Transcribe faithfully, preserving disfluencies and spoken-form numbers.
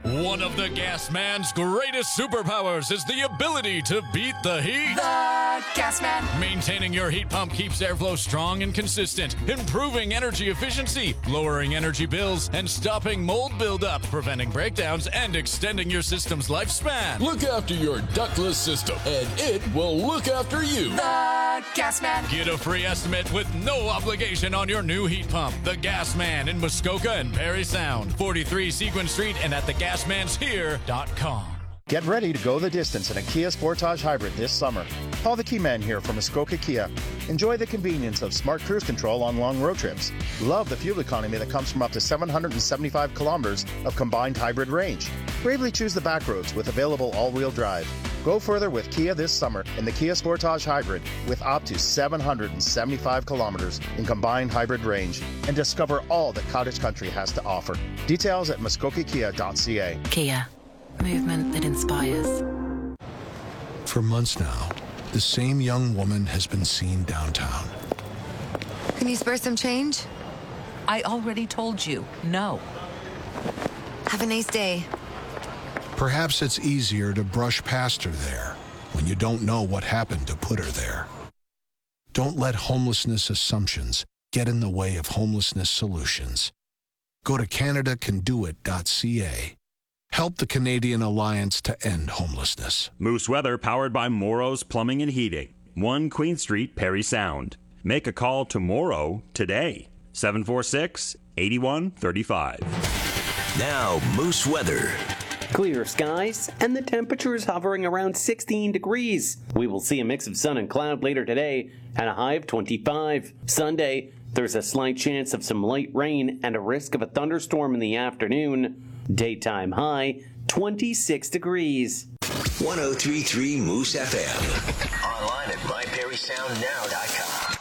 One of the Gas Man's greatest superpowers is the ability to beat the heat. The Gas Man. Maintaining your heat pump keeps airflow strong and consistent, improving energy efficiency, lowering energy bills, and stopping mold buildup, preventing breakdowns, and extending your system's lifespan. Look after your ductless system, and it will look after you. The Gas Man. Get a free estimate with no obligation on your new heat pump. The Gas Man in Muskoka and Parry Sound, forty-three Sequin Street, and at the gas mans here dot com. Get ready to go the distance in a Kia Sportage Hybrid this summer. Call the Key Man here from Muskoka Kia. Enjoy the convenience of smart cruise control on long road trips. Love the fuel economy that comes from up to seven hundred seventy-five kilometers of combined hybrid range. Bravely choose the back roads with available all-wheel drive. Go further with Kia this summer in the Kia Sportage Hybrid with up to seven hundred seventy-five kilometers in combined hybrid range and discover all that Cottage Country has to offer. Details at muskoka kia dot c a. Kia. Movement that inspires. For months now, the same young woman has been seen downtown. Can you spare some change? I already told you, no. Have a nice day. Perhaps it's easier to brush past her there when you don't know what happened to put her there. Don't let homelessness assumptions get in the way of homelessness solutions. Go to canada can do it dot c a. Help the Canadian Alliance to End Homelessness. Moose Weather powered by Morrow's Plumbing and Heating. one Queen Street, Parry Sound. Make a call to Morrow today. seven four six, eight one three five. Now, Moose Weather. Clear skies, and the temperature is hovering around sixteen degrees. We will see a mix of sun and cloud later today, and a high of twenty-five. Sunday, there's a slight chance of some light rain and a risk of a thunderstorm in the afternoon. Daytime high, twenty-six degrees. one oh three point three Moose F M. Online at my parry sound now dot com.